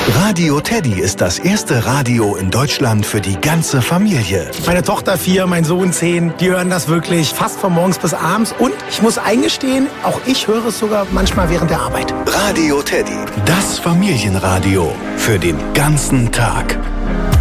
Radio Teddy ist das erste Radio in Deutschland für die ganze Familie. Meine Tochter 4, mein Sohn 10, die hören das wirklich fast von morgens bis abends. Und ich muss eingestehen, auch ich höre es sogar manchmal während der Arbeit. Radio Teddy, das Familienradio für den ganzen Tag.